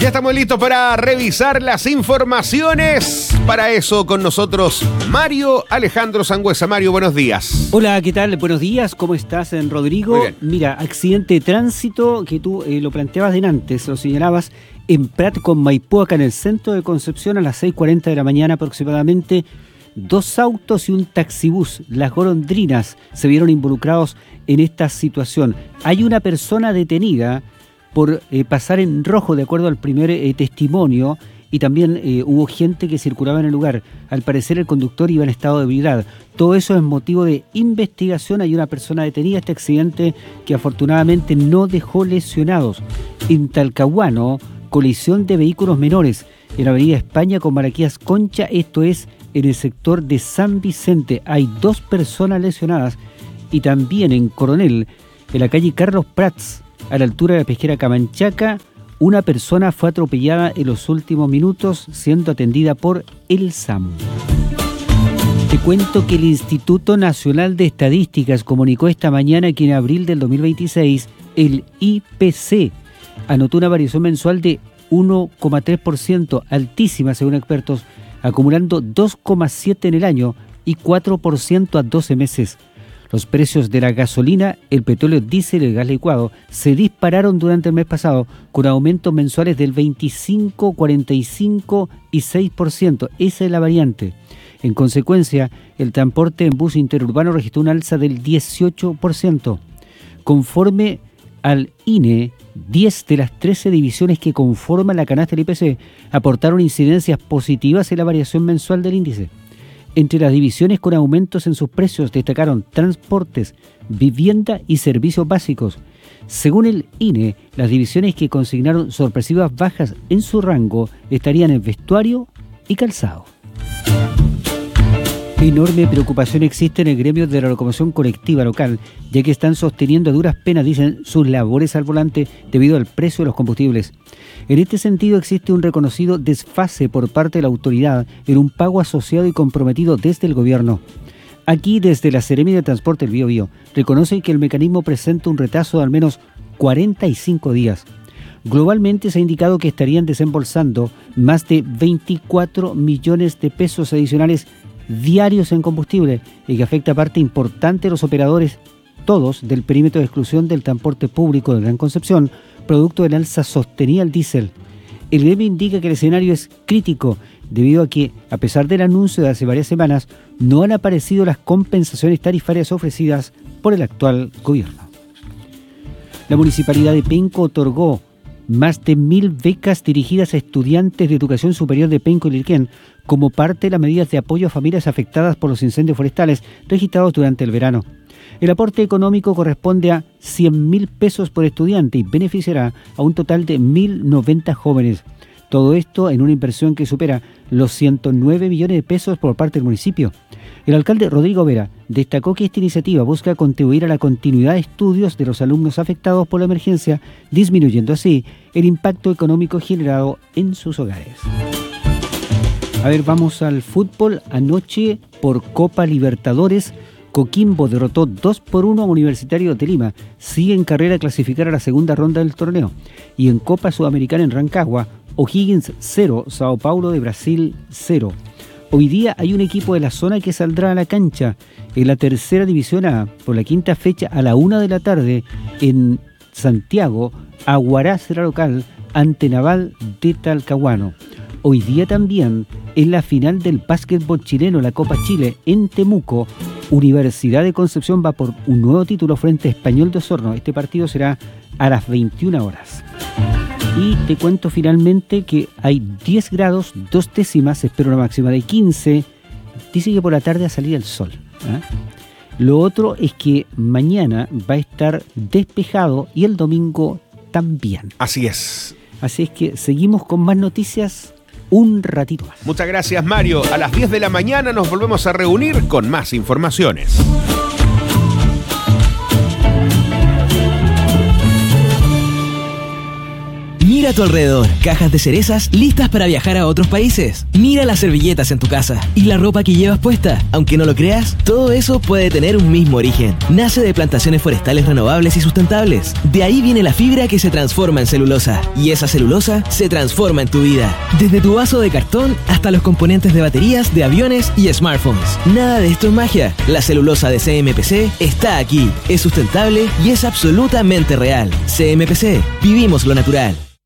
Ya estamos listos para revisar las informaciones. Para eso con nosotros Mario Alejandro Sangüesa. Mario, buenos días. Hola, ¿qué tal? Buenos días, ¿cómo estás, Rodrigo? Muy bien. Mira, accidente de tránsito que tú lo planteabas antes, lo señalabas en Prat con Maipú, acá en el centro de Concepción, a las 6:40 de la mañana aproximadamente. 2 autos y un taxibús, las golondrinas, se vieron involucrados en esta situación. Hay una persona detenida por pasar en rojo, de acuerdo al primer testimonio, y también hubo gente que circulaba en el lugar. Al parecer el conductor iba en estado de ebriedad. Todo eso es motivo de investigación. Hay una persona detenida. Este accidente que afortunadamente no dejó lesionados. En Talcahuano, colisión de vehículos menores en la avenida España con Maraquías Concha, esto es en el sector de San Vicente. Hay 2 personas lesionadas. Y también en Coronel, en la calle Carlos Prats, a la altura de la pesquera Camanchaca, una persona fue atropellada en los últimos minutos siendo atendida por el SAMU. Te cuento que el Instituto Nacional de Estadísticas comunicó esta mañana que en abril del 2026 el IPC anotó una variación mensual de 1,3%, altísima según expertos, acumulando 2,7% en el año y 4% a 12 meses. Los precios de la gasolina, el petróleo diésel y el gas licuado se dispararon durante el mes pasado con aumentos mensuales del 25%, 45% y 6%. Esa es la variante. En consecuencia, el transporte en bus interurbano registró un alza del 18%. Conforme al INE, 10 de las 13 divisiones que conforman la canasta del IPC aportaron incidencias positivas en la variación mensual del índice. Entre las divisiones con aumentos en sus precios destacaron transportes, vivienda y servicios básicos. Según el INE, las divisiones que consignaron sorpresivas bajas en su rango estarían en vestuario y calzado. Enorme preocupación existe en el gremio de la locomoción colectiva local, ya que están sosteniendo a duras penas, dicen, sus labores al volante debido al precio de los combustibles. En este sentido existe un reconocido desfase por parte de la autoridad en un pago asociado y comprometido desde el gobierno. Aquí, desde la Seremi de Transporte del Biobío, reconocen que el mecanismo presenta un retraso de al menos 45 días. Globalmente se ha indicado que estarían desembolsando más de 24 millones de pesos adicionales diarios en combustible y que afecta a parte importante de los operadores, todos del perímetro de exclusión del transporte público de Gran Concepción, producto del alza sostenida al diésel. El gremio indica que el escenario es crítico debido a que, a pesar del anuncio de hace varias semanas, no han aparecido las compensaciones tarifarias ofrecidas por el actual gobierno. La Municipalidad de Penco otorgó más de 1.000 becas dirigidas a estudiantes de educación superior de Penco y Lirquén como parte de las medidas de apoyo a familias afectadas por los incendios forestales registrados durante el verano. El aporte económico corresponde a 100.000 pesos por estudiante y beneficiará a un total de 1.090 jóvenes. Todo esto en una inversión que supera los 109 millones de pesos por parte del municipio. El alcalde Rodrigo Vera destacó que esta iniciativa busca contribuir a la continuidad de estudios de los alumnos afectados por la emergencia, disminuyendo así el impacto económico generado en sus hogares. A ver, vamos al fútbol. Anoche, por Copa Libertadores, Coquimbo derrotó 2-1 a Universitario de Lima. Sigue en carrera a clasificar a la segunda ronda del torneo. Y en Copa Sudamericana en Rancagua, O'Higgins 0, Sao Paulo de Brasil 0. Hoy día hay un equipo de la zona que saldrá a la cancha en la tercera división A por la quinta fecha a la 1 de la tarde en Santiago. Aguará será local ante Naval de Talcahuano. Hoy día también en la final del básquetbol chileno, la Copa Chile en Temuco, Universidad de Concepción va por un nuevo título frente a Español de Osorno. Este partido será a las 21 horas. Y te cuento finalmente que hay 10 grados, 2 décimas, se espera una máxima de 15. Dice que por la tarde va a salir el sol. Lo otro es que mañana va a estar despejado y el domingo también. Así es. Así es que seguimos con más noticias un ratito más. Muchas gracias, Mario. A las 10 de la mañana nos volvemos a reunir con más informaciones. Mira a tu alrededor, cajas de cerezas listas para viajar a otros países. Mira las servilletas en tu casa y la ropa que llevas puesta. Aunque no lo creas, todo eso puede tener un mismo origen. Nace de plantaciones forestales renovables y sustentables. De ahí viene la fibra que se transforma en celulosa. Y esa celulosa se transforma en tu vida. Desde tu vaso de cartón hasta los componentes de baterías, de aviones y smartphones. Nada de esto es magia. La celulosa de CMPC está aquí. Es sustentable y es absolutamente real. CMPC. Vivimos lo natural.